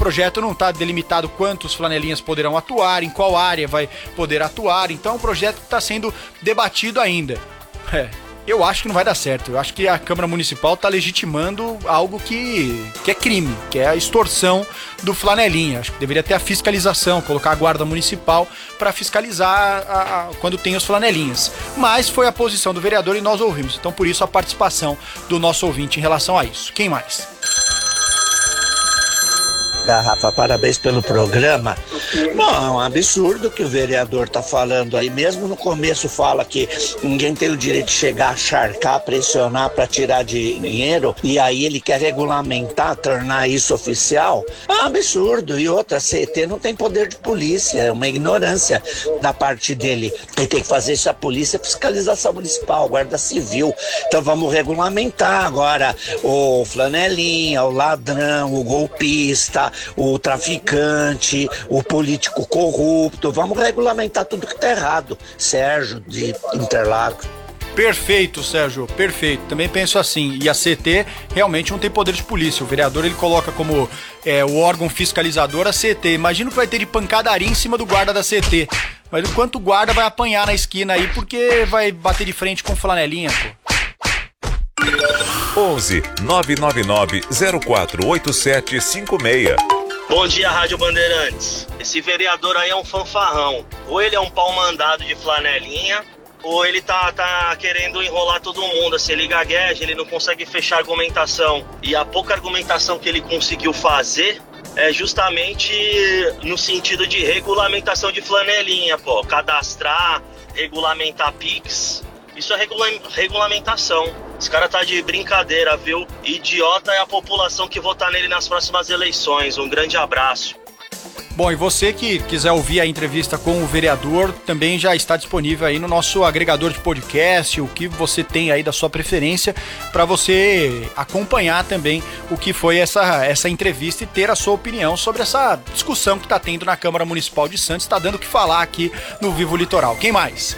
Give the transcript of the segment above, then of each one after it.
projeto não está delimitado quantos flanelinhas poderão atuar, em qual área vai poder atuar, então é um projeto que está sendo debatido ainda. Eu acho que não vai dar certo. Eu acho que a Câmara Municipal está legitimando algo que é crime, que é a extorsão do flanelinha. Acho que deveria ter a fiscalização, colocar a guarda municipal para fiscalizar quando tem os flanelinhas. Mas foi a posição do vereador e nós ouvimos. Então, por isso, a participação do nosso ouvinte em relação a isso. Quem mais? Garrafa, parabéns pelo programa. Não, é um absurdo que o vereador tá falando aí. Mesmo no começo fala que ninguém tem o direito de chegar, acharcar, pressionar para tirar dinheiro, e aí ele quer regulamentar, tornar isso oficial. É um absurdo. E outra, a CET não tem poder de polícia, é uma ignorância da parte dele. Ele tem que fazer isso a polícia, fiscalização municipal, guarda civil. Então vamos regulamentar agora o flanelinha, o ladrão, o golpista, o traficante, o político corrupto. Vamos regulamentar tudo que tá errado. Sérgio, de Interlagos. Perfeito, Sérgio, perfeito. Também penso assim. E a CT realmente não tem poder de polícia. O vereador, ele coloca como o órgão fiscalizador a CT. Imagina o que vai ter de pancadaria em cima do guarda da CT. Mas o quanto o guarda vai apanhar na esquina aí porque vai bater de frente com flanelinha, pô. 11 999 048756. Bom dia, Rádio Bandeirantes. Esse vereador aí é um fanfarrão. Ou ele é um pau mandado de flanelinha, ou ele tá querendo enrolar todo mundo. Se ele gagueja, ele não consegue fechar a argumentação. E a pouca argumentação que ele conseguiu fazer é justamente no sentido de regulamentação de flanelinha, pô. Cadastrar, regulamentar Pix. Isso é regulamentação. Esse cara tá de brincadeira, viu? Idiota é a população que votar nele nas próximas eleições. Um grande abraço. Bom, e você que quiser ouvir a entrevista com o vereador, também já está disponível aí no nosso agregador de podcast, o que você tem aí da sua preferência, para você acompanhar também o que foi essa entrevista e ter a sua opinião sobre essa discussão que está tendo na Câmara Municipal de Santos. Está dando o que falar aqui no Vivo Litoral. Quem mais?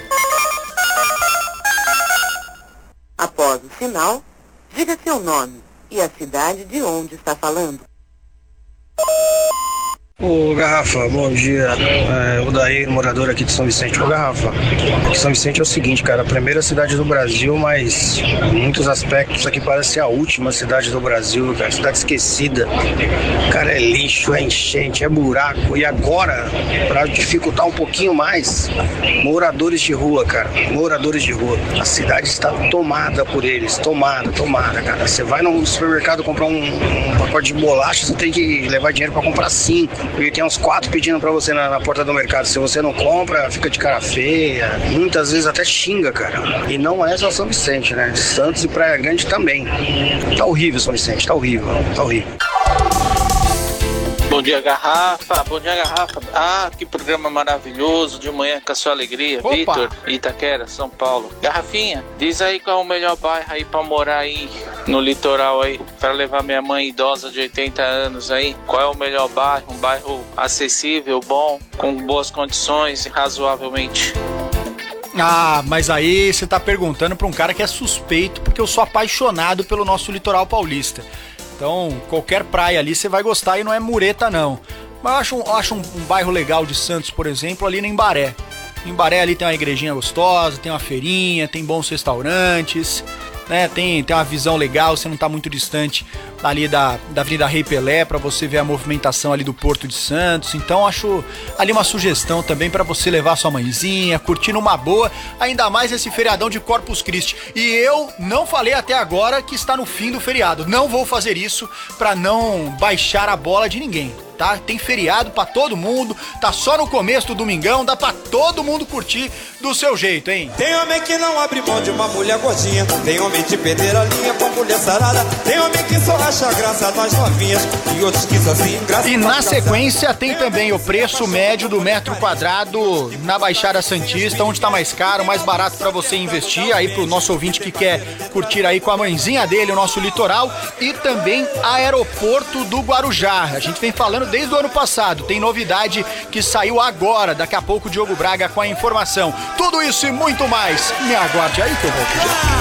Após o sinal, diga seu nome e a cidade de onde está falando. Ô Garrafa, bom dia. O Daí, morador aqui de São Vicente. Ô Garrafa, aqui São Vicente é o seguinte, cara, a primeira cidade do Brasil, mas em muitos aspectos aqui parece a última cidade do Brasil, cara, cidade esquecida. Cara, é lixo, é enchente, é buraco. E agora, pra dificultar um pouquinho mais, moradores de rua, cara, moradores de rua. A cidade está tomada por eles, tomada, cara. Você vai no supermercado comprar um pacote de bolacha, você tem que levar dinheiro pra comprar 5. Porque tem uns 4 pedindo pra você na porta do mercado. Se você não compra, fica de cara feia. Muitas vezes até xinga, cara. E não é só São Vicente, né? De Santos e Praia Grande também. Tá horrível São Vicente, tá horrível. Bom dia, Garrafa. Ah, que programa maravilhoso. De manhã com a sua alegria. Opa. Vitor, Itaquera, São Paulo. Garrafinha, diz aí qual é o melhor bairro aí pra morar aí no litoral aí, para levar minha mãe idosa de 80 anos aí. Qual é o melhor bairro? Um bairro acessível, bom, com boas condições e razoavelmente. Ah, mas aí você tá perguntando pra um cara que é suspeito, porque eu sou apaixonado pelo nosso litoral paulista. Então, qualquer praia ali você vai gostar e não é mureta, não. Mas eu acho um bairro legal de Santos, por exemplo, ali no Embaré. No Embaré ali tem uma igrejinha gostosa, tem uma feirinha, tem bons restaurantes, né? Tem uma visão legal, você não tá muito distante ali da Avenida Rei Pelé, para você ver a movimentação ali do Porto de Santos. Então acho ali uma sugestão também para você levar sua mãezinha, curtir numa boa, ainda mais esse feriadão de Corpus Christi. E eu não falei até agora que está no fim do feriado. Não vou fazer isso para não baixar a bola de ninguém. Tá? Tem feriado pra todo mundo, tá só no começo do domingão, dá pra todo mundo curtir do seu jeito, hein? Tem homem que não abre mão de uma mulher gordinha, tem homem de perder a linha com mulher sarada, tem homem que só acha graça nós novinhas e outros que só se engraçam. E na sequência tem também o preço médio do metro quadrado na Baixada Santista, onde tá mais caro, mais barato pra você investir, aí pro nosso ouvinte que quer curtir aí com a mãezinha dele, o nosso litoral, e também Aeroporto do Guarujá. A gente vem falando desde o ano passado, tem novidade que saiu agora, daqui a pouco o Diogo Braga com a informação. Tudo isso e muito mais, me aguarde aí que eu volto já.